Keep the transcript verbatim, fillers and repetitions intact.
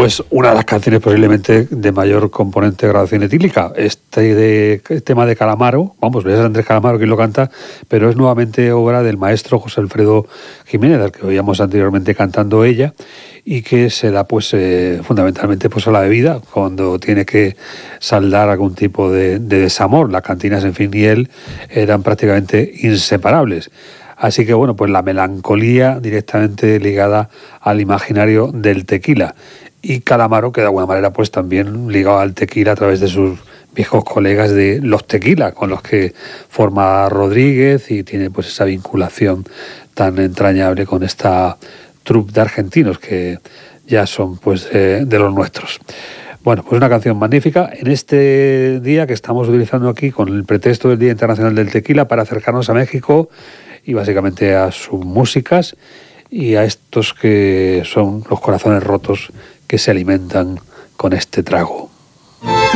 Pues una de las canciones posiblemente de mayor componente de grabación etílica. Este de, tema de Calamaro, vamos, es Andrés Calamaro quien lo canta, pero es nuevamente obra del maestro José Alfredo Jiménez, al que oíamos anteriormente cantando ella, y que se da pues eh, fundamentalmente pues a la bebida, cuando tiene que saldar algún tipo de, de desamor. Las cantinas, en fin, y él eran prácticamente inseparables. Así que bueno, pues la melancolía directamente ligada al imaginario del tequila. Y Calamaro, que de alguna manera pues también ligado al tequila a través de sus viejos colegas de Los Tequila, con los que forma Rodríguez, y tiene pues esa vinculación tan entrañable con esta troupe de argentinos que ya son pues eh, de los nuestros. Bueno, pues una canción magnífica en este día que estamos utilizando aquí con el pretexto del Día Internacional del Tequila para acercarnos a México y básicamente a sus músicas y a estos que son los corazones rotos que se alimentan con este trago.